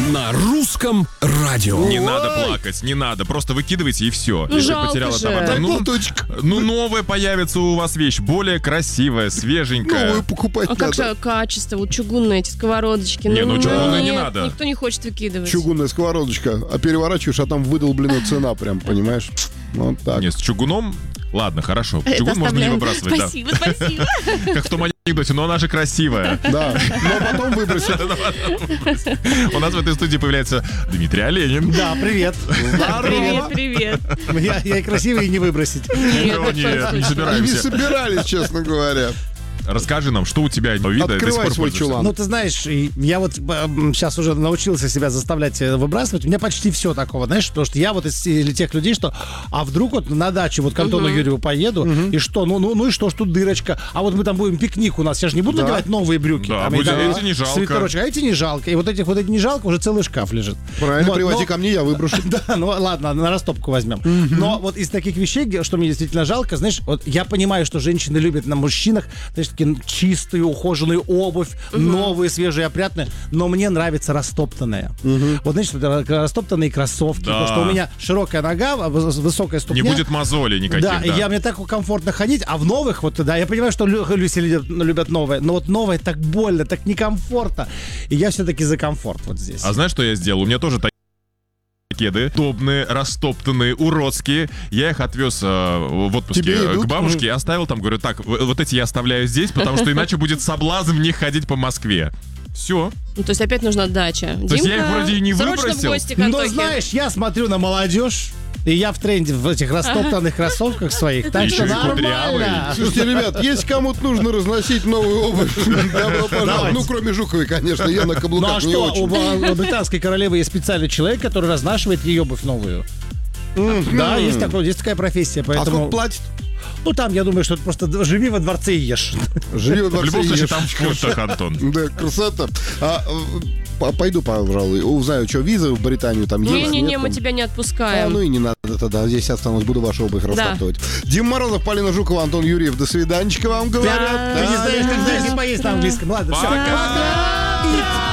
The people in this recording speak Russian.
на русском радио. Не надо плакать, не надо. Просто выкидывайте и все. Ну, Если жалко потеряла же. товар. Дай Ну, платочек. новая появится у вас вещь. Более красивая, свеженькая. Новую покупать А как надо. же качество? Вот чугунные эти сковородочки. Не, ну чугунные не нет, надо. Никто не хочет выкидывать. Чугунная сковородочка. А переворачиваешь, а там выдолблена цена прям, понимаешь? Вот так. Нет, с чугуном... Ладно, хорошо. Это Чугун можно не оставляем. выбрасывать, да. Спасибо. Как в том анекдоте, но она же красивая. Да, но потом выбросят. У нас в этой студии появляется Дмитрий Оленин. Да, привет. Привет. Я и красивый, и не выбросить. О, нет, не И не собираемся. собирались, честно говоря. Расскажи нам, что у тебя вида до сих Открывай пор свой пользуешься? чулан. Ну, ты знаешь, я вот сейчас уже научился себя заставлять выбрасывать. У меня почти все такого, знаешь, потому что я вот из тех людей, что а вдруг вот на дачу вот к Антону Юрьеву поеду, и что? Ну и что ж тут дырочка? А вот мы там будем пикник у нас. Я же не буду надевать новые брюки. Да, там, будет, и там, эти не жалко. свитерочек. А эти не жалко. И вот этих не жалко, уже целый шкаф лежит. Правильно, Вот, приводи но- ко мне, я выброшу. Да, ну ладно, на растопку возьмем. Но вот из таких вещей, что мне действительно жалко, знаешь, вот я понимаю, что женщины любят на мужчинах, знаешь, такие чистую, ухоженную обувь, новые, свежие, опрятные, но мне нравится растоптанная. Вот, знаешь, вот растоптанные кроссовки, Да. потому что у меня широкая нога, высокая ступня. Не будет мозолей никаких, Да, да. и мне так комфортно ходить, а в новых, вот, да, я понимаю, что Люси любят новые, но вот новые так больно, так некомфортно. И я все-таки за комфорт вот здесь. А знаешь, что я сделал? У меня тоже кеды удобные, растоптанные, уродские. Я их отвез в отпуске Тебе идут? к бабушке и оставил там. Говорю, так, вот эти я оставляю здесь, потому что иначе будет соблазн в них ходить по Москве. Все. Ну, то есть опять нужна дача. То есть я их вроде и не срочно выбросил. в гости к Но Антохе. знаешь, я смотрю на молодежь, и я в тренде в этих растоптанных кроссовках своих. Так Еще что и кудрявый. нормально. Слушайте, ребят, если кому-то нужно разносить новую обувь, добро пожаловать. Ну, кроме Жуковой, конечно, я на Ну а каблуках не что, очень. у британской королевы есть специальный человек, который разнашивает ее обувь новую. Да, есть такая профессия, А поэтому... сколько платит? Ну там, я думаю, что это просто живи во дворце и ешь. Живи во В дворце любом и случае, ешь. там в фунтах, Антон. Да, красота. Пойду, пожалуй, узнаю, что виза в Британию там есть. Не-не-не, нет мы там. тебя не А, отпускаем. ну и не надо тогда, здесь останусь, буду вашу обувь растаптывать. Дима Морозов, Полина Жукова, Антон Юрьев, до свиданчика вам говорят. Ты не Да. знаешь, как здесь поесть на английском. Ладно, все. Пока.